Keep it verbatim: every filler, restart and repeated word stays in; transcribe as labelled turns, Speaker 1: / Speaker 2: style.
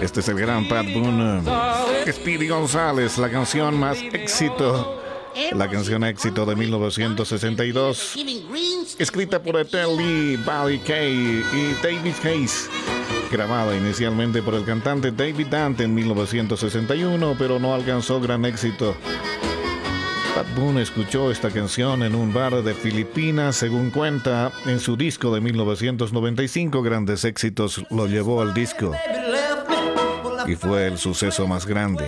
Speaker 1: Este es el gran Pat Boone. Speedy González, la canción más éxito. La canción éxito de mil novecientos sesenta y dos. Escrita por Ethel Lee, Buddy Kay y David Hayes. Grabada inicialmente por el cantante David Dante en mil novecientos sesenta y uno, pero no alcanzó gran éxito. Pat Boone escuchó esta canción en un bar de Filipinas, según cuenta, en su disco de mil novecientos noventa y cinco, Grandes Éxitos, lo llevó al disco y fue el suceso más grande.